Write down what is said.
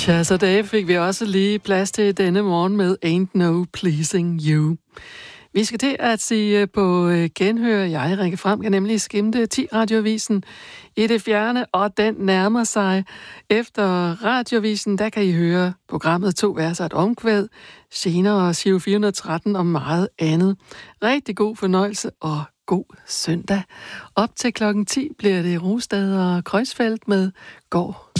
Chas og Dave fik vi også lige plads til denne morgen med Ain't No Pleasing You. Vi skal til at sige på genhør. Jeg, Rikke Frem, kan nemlig skimte 10 radioavisen i det fjerne, og den nærmer sig. Efter radioavisen, der kan I høre programmet 2 verser et omkvæd, senere Giro 413 og meget andet. Rigtig god fornøjelse og god søndag. Op til klokken 10 bliver det Rostad og Kreuzfeldt med Går.